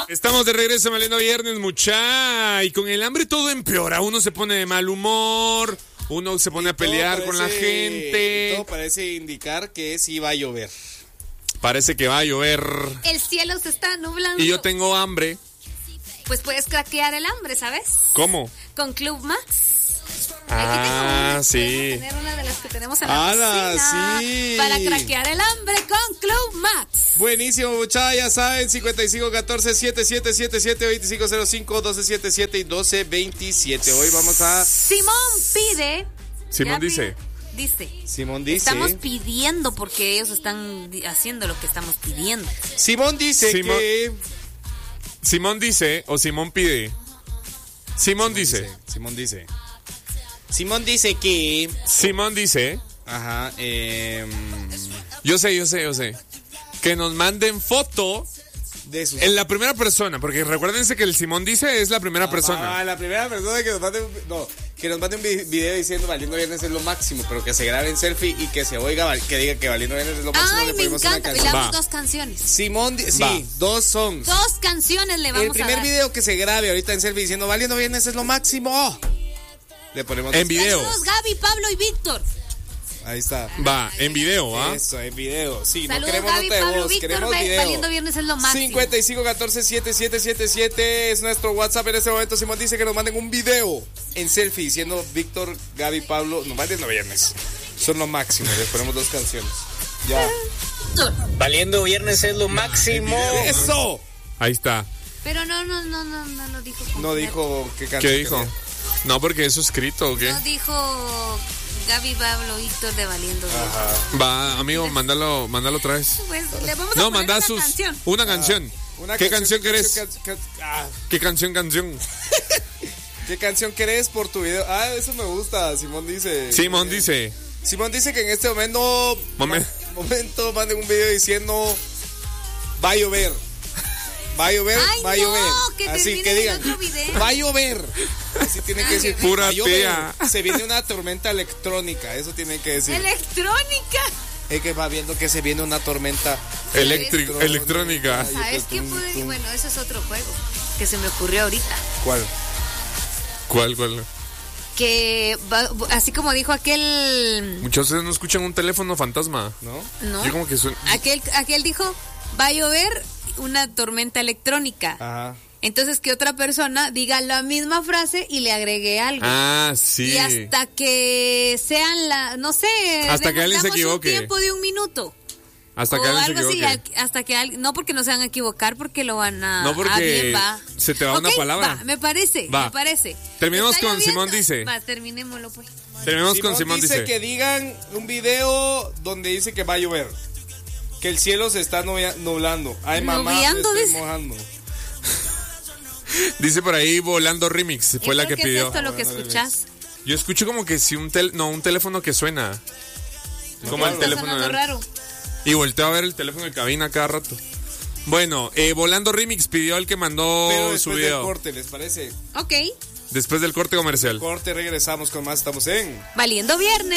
Estamos de regreso, Valiendo Viernes, mucha. Y con el hambre todo empeora. Uno se pone de mal humor, uno se pone a pelear con la gente. Todo parece indicar que sí va a llover. Parece que va a llover. El cielo se está nublando. Y yo tengo hambre. Pues puedes craquear el hambre, ¿sabes? ¿Cómo? Con Club Max. Sí. Tener una de las que tenemos en la cocina. Sí. Para craquear el hambre con Club Max. Buenísimo, muchachos, ya saben, 5514-7777, 2505-1277 y 1227. Hoy vamos a... Simón dice. Simón dice. Estamos pidiendo porque ellos están haciendo lo que estamos pidiendo. Simón dice que... Simón dice o Simón pide. Simón dice que... Simón dice. Ajá, Yo sé. Que nos manden foto de sus... en la primera persona, porque recuérdense que el Simón dice es la primera persona. La primera persona que nos mande un video diciendo Valiendo Viernes es lo máximo, pero que se grabe en selfie y que se oiga, que diga que Valiendo Viernes es lo máximo. Ay, me encanta, le damos 2 canciones. Simón, sí, 2 songs. 2 canciones le vamos a dar. El primer video que se grabe ahorita en selfie diciendo Valiendo Viernes es lo máximo. Le ponemos en video. Saludos, Gaby, Pablo y Víctor. Ahí está. Va, en video, ¿ah? Eso, en video. Sí, saludos, no queremos Gaby, nota de Pablo, voz, Víctor, queremos video. Valiendo Viernes es lo máximo. 5514-7777 es nuestro WhatsApp en este momento. Simón dice que nos manden un video en selfie diciendo Víctor, Gaby, Pablo, no Valiendo Viernes. Son lo máximo. Les ponemos 2 canciones. Ya. Valiendo Viernes es lo máximo. ¡Eso! Ahí está. Pero no dijo. No dijo qué canción. ¿Qué dijo? No, porque eso es escrito, ¿o qué? No dijo Gaby, Pablo, Víctor de Valiendo Viernes. Va, amigo, mándalo otra vez. Pues le vamos a poner una canción. Una canción. ¿Qué canción querés? ¿Qué canción? ¿Qué canción querés por tu video? Eso me gusta, Simón dice. Simón dice que en este momento manden un video diciendo va a llover. Va a llover. Que así que digan, va a llover. Así tienen que decir. Pura tía. Se viene una tormenta electrónica. Eso tienen que decir. ¿Electrónica? Es que va viendo que se viene una tormenta electrónica. ¿Sabes qué puede? Bueno, ese es otro juego que se me ocurrió ahorita. ¿Cuál? Que así como dijo aquel. Muchos no escuchan un teléfono fantasma, ¿no? Yo como que suena. Aquel dijo, va a llover una tormenta electrónica. Ajá. Entonces que otra persona diga la misma frase y le agregue algo. Sí. Y hasta que sean hasta que alguien se equivoque. Un tiempo de 1 minuto. Hasta que alguien se equivoque. Así, hasta que alguien, no porque no se van a equivocar, porque lo van a... No, porque bien, va. se te va una palabra. Me parece. Terminemos con Simón dice. Va, terminémoslo pues. Terminemos con Simón dice. Que digan un video donde dice que va a llover. Que el cielo se está nublando. Ay, mamá, me estoy mojando. Dice por ahí Volando Remix, fue la que pidió. ¿Es esto lo que escuchas? Yo escucho como que si un teléfono que suena. Como el teléfono raro. Y volteo a ver el teléfono de cabina cada rato. Bueno, Volando Remix pidió el que mandó su video. Después del corte, ¿les parece? Ok. Después del corte comercial. Regresamos con más. Estamos en Valiendo Viernes.